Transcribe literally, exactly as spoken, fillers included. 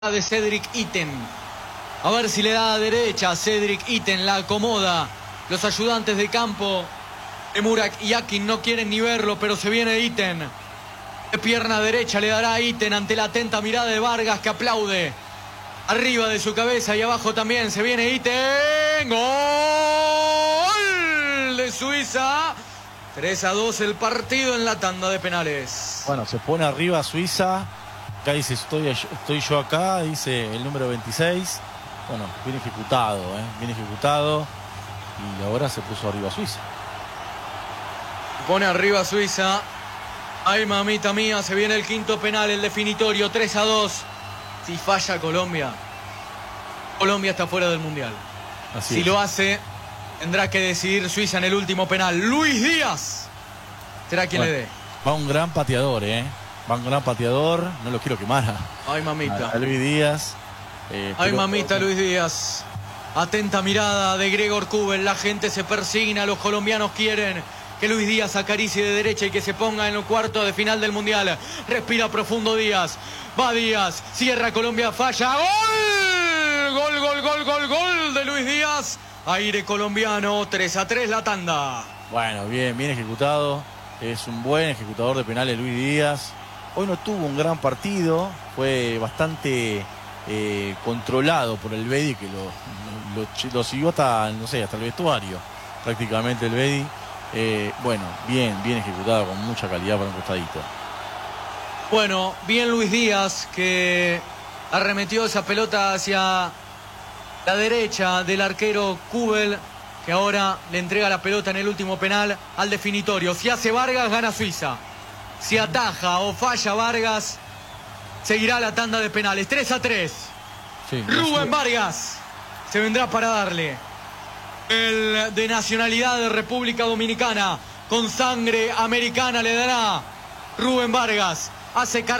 de Cedric Itten. A ver si le da a derecha. Cedric Itten la acomoda. Los ayudantes de campo de Murak y Akin no quieren ni verlo, pero se viene Itten. De pierna derecha le dará a Itten ante la atenta mirada de Vargas, que aplaude. Arriba de su cabeza y abajo también se viene Itten. ¡Gol de Suiza! tres a dos el partido en la tanda de penales. Bueno, se pone arriba Suiza. Acá dice, estoy, estoy yo acá, dice el número veintiséis. Bueno, bien ejecutado, ¿eh? Bien ejecutado. Y ahora se puso arriba Suiza. Pone arriba Suiza. Ay, mamita mía, se viene el quinto penal, el definitorio, tres a dos. Si falla Colombia, Colombia está fuera del Mundial. Así si es. lo hace, tendrá que decidir Suiza en el último penal. Luis Díaz será quien Bueno, le dé. Va un gran pateador, ¿eh? Va un gran pateador. No lo quiero quemar a, Ay, mamita. a Luis Díaz. Eh, Ay, pero- mamita, Luis Díaz. Atenta mirada de Gregor Kobel. La gente se persigna. Los colombianos quieren que Luis Díaz acaricie de derecha y que se ponga en el cuarto de final del Mundial. Respira profundo Díaz. Va Díaz. Cierra Colombia. Falla. ¡Gol! Gol, gol, gol, gol, gol de Luis Díaz. Aire colombiano. tres a tres la tanda. Bueno, bien, bien ejecutado. Es un buen ejecutador de penales Luis Díaz. Hoy no tuvo un gran partido. Fue bastante eh, controlado por el Bedi, que lo, lo, lo siguió hasta, no sé, hasta el vestuario. Prácticamente el Bedi. Eh, bueno, bien, bien ejecutado, con mucha calidad para un costadito. Bueno, bien Luis Díaz, que arremetió esa pelota hacia la derecha del arquero Kobel, que ahora le entrega la pelota en el último penal al definitorio. Si hace Vargas, gana Suiza. Si ataja o falla Vargas, seguirá la tanda de penales. tres a tres. Sí, Rubén Vargas se vendrá para darle. El de nacionalidad de República Dominicana, con sangre americana, le dará Rubén Vargas. Hace carrera.